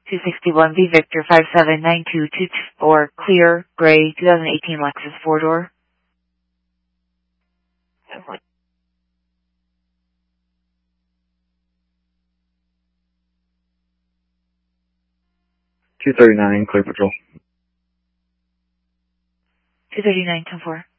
261B Victor 579224, clear, gray, 2018 Lexus 4-door. 239, clear patrol. 239, 10-4.